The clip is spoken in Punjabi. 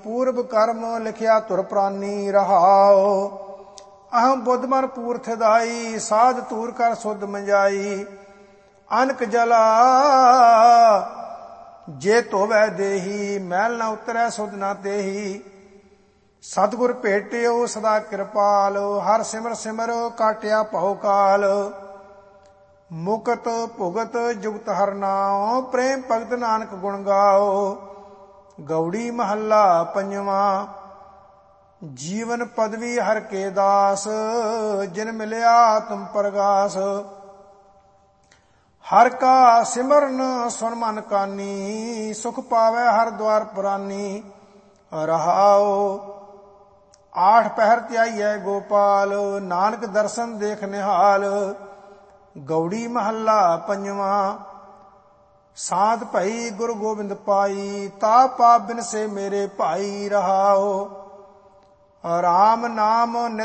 ਪੂਰਬ ਕਰਮ ਲਿਖਿਆ ਧੁਰ ਪ੍ਰਾਨੀ ਰਹਾਓ। ਅਹੰ ਬੁੱਧ ਮਨ ਪੂਰਥ ਦਾਈ ਸਾਧ ਤੂਰ ਕਰ ਸੁਧ ਮੰਜਾਈ। ਅਨਕ ਜਲਾ ਜੇ ਧੋਵੈ ਦੇਹੀ ਮੈਲ ਨਾ ਉਤਰੈ ਸੁਧ ਨਾ ਤੇਹੀ। ਸਤਿਗੁਰ ਭੇਟਿਓ ਸਦਾ ਕਿਰਪਾਲ ਹਰ ਸਿਮਰ ਸਿਮਰ ਕਾਟਿਆ ਭਉ ਕਾਲ। ਮੁਕਤ ਭੁਗਤ ਜੁਗਤ ਹਰ ਨਾਉ ਪ੍ਰੇਮ ਭਗਤ ਨਾਨਕ ਗੁਣ ਗਾਓ। ਗੌੜੀ ਮਹੱਲਾ ਪੰਜਵਾਂ। ਜੀਵਨ ਪਦਵੀ ਹਰ ਕੇ ਦਾਸ ਜਿਨ ਮਿਲਿਆ ਤੁਮ ਪ੍ਰਗਾਸ। ਹਰ ਕਾ ਸਿਮਰਨ ਸੁਨ ਮਨ ਕਾਨੀ ਸੁਖ ਪਾਵੈ ਹਰ ਦੁਆਰ ਪੁਰਾਨੀ ਰਹਾਓ। ਆਠ ਪਹਿਰ ਧਿਆਈਐ ਗੋਪਾਲ ਨਾਨਕ ਦਰਸ਼ਨ ਦੇਖ ਨਿਹਾਲ। ਗੌੜੀ ਮਹੱਲਾ ਪੰਜਵਾਂ। ਸਾਧ ਭਈ ਗੁਰੂ ਗੋਬਿੰਦ ਪਾਈ ਤਾ ਪਾਪ ਬਿਨ ਸੇ ਮੇਰੇ ਭਾਈ ਰਹਾਓ। ਰਾਮ ਨਾਮ